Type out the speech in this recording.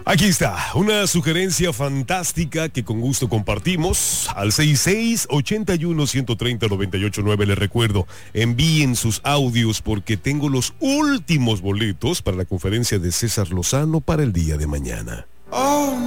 Aquí está, una sugerencia fantástica que con gusto compartimos al 66-81-130-98-9. Les recuerdo, envíen sus audios porque tengo los últimos boletos para la conferencia de César Lozano para el día de mañana.